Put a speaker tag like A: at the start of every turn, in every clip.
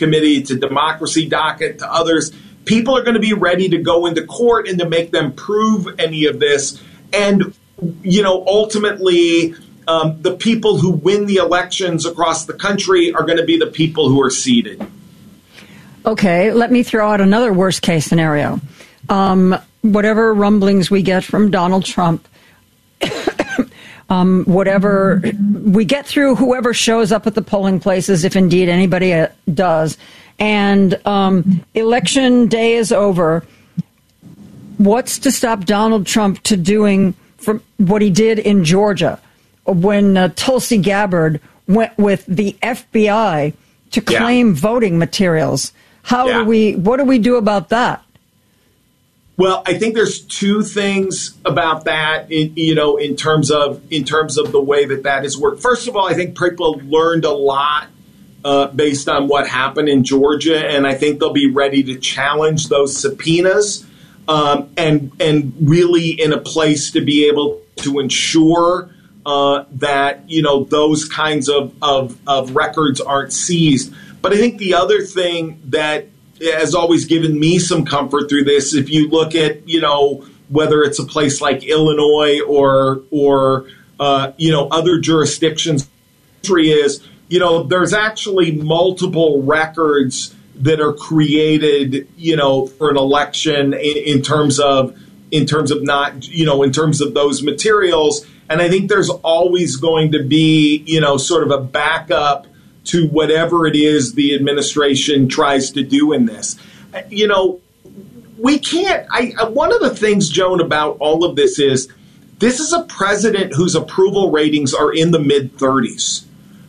A: Committee to Democracy Docket to others. People are going to be ready to go into court and to make them prove any of this. And, ultimately, the people who win the elections across the country are going to be the people who are seated.
B: Okay, let me throw out another worst case scenario. Whatever rumblings we get from Donald Trump, whatever we get through, whoever shows up at the polling places, if indeed anybody does, and election day is over, what's to stop Donald Trump to doing from what he did in Georgia when Tulsi Gabbard went with the FBI to claim voting materials? What do we do about that?
A: Well, I think there's two things about that, in terms of the way that has worked. First of all, I think people learned a lot based on what happened in Georgia, and I think they'll be ready to challenge those subpoenas and really in a place to be able to ensure that those kinds of records aren't seized. But I think the other thing that has always given me some comfort through this, if you look at, whether it's a place like Illinois or other jurisdictions, is, there's actually multiple records that are created, for an election in terms of those materials. And I think there's always going to be, sort of a backup to whatever it is the administration tries to do in this. We can't. One of the things, Joan, about all of this is a president whose approval ratings are in the mid-30s.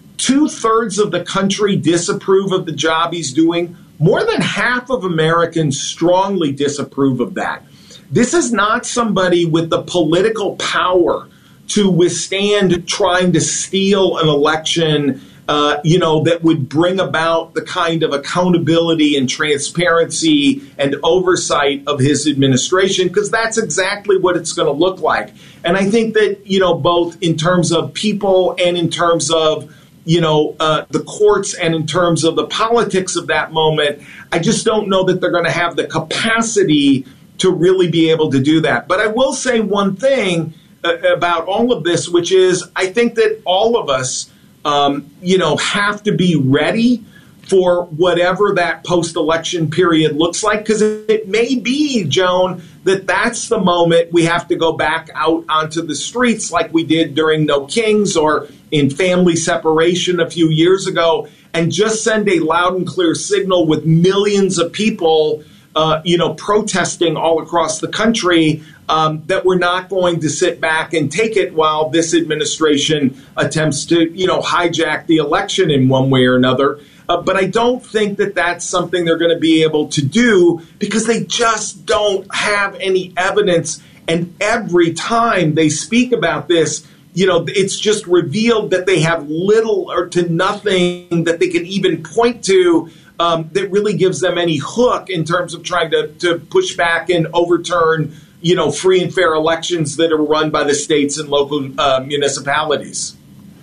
A: 2/3 of the country disapprove of the job he's doing. More than half of Americans strongly disapprove of that. This is not somebody with the political power to withstand trying to steal an election that would bring about the kind of accountability and transparency and oversight of his administration, because that's exactly what it's going to look like. And I think that, both in terms of people and in terms of, the courts and in terms of the politics of that moment, I just don't know that they're going to have the capacity to really be able to do that. But I will say one thing about all of this, which is I think that all of us, have to be ready for whatever that post-election period looks like, because it may be, Joan, that's the moment we have to go back out onto the streets like we did during No Kings or in family separation a few years ago, and just send a loud and clear signal with millions of people, protesting all across the country, that we're not going to sit back and take it while this administration attempts to, hijack the election in one way or another. But I don't think that that's something they're going to be able to do, because they just don't have any evidence. And every time they speak about this, it's just revealed that they have little or to nothing that they can even point to that really gives them any hook in terms of trying to push back and overturn, free and fair elections that are run by the states and local municipalities.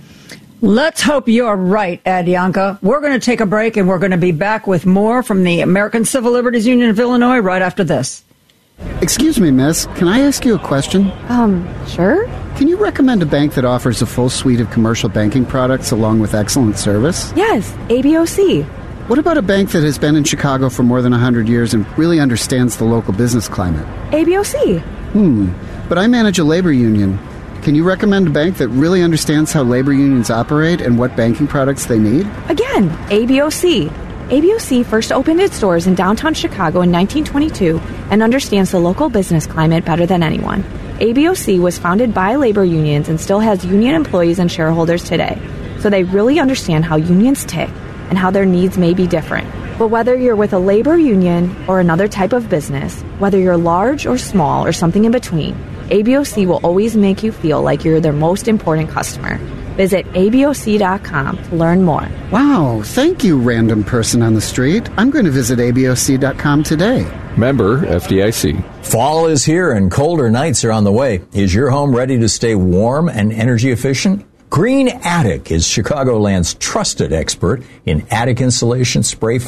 B: Let's hope you're right, Ed Youngkin. We're going to take a break, and we're going to be back with more from the American Civil Liberties Union of Illinois right after this.
C: Excuse me, miss. Can I ask you a question?
D: Sure.
C: Can you recommend a bank that offers a full suite of commercial banking products along with excellent service?
D: Yes, ABOC.
C: What about a bank that has been in Chicago for more than 100 years and really understands the local business climate?
D: ABOC.
C: But I manage a labor union. Can you recommend a bank that really understands how labor unions operate and what banking products they need?
D: Again, ABOC. ABOC first opened its doors in downtown Chicago in 1922 and understands the local business climate better than anyone. ABOC was founded by labor unions and still has union employees and shareholders today. So they really understand how unions tick and how their needs may be different. But whether you're with a labor union or another type of business, whether you're large or small or something in between, ABOC will always make you feel like you're their most important customer. Visit ABOC.com to learn more.
C: Wow, thank you, random person on the street. I'm going to visit ABOC.com today.
E: Member FDIC.
F: Fall is here and colder nights are on the way. Is your home ready to stay warm and energy efficient? Green Attic is Chicagoland's trusted expert in attic insulation, spray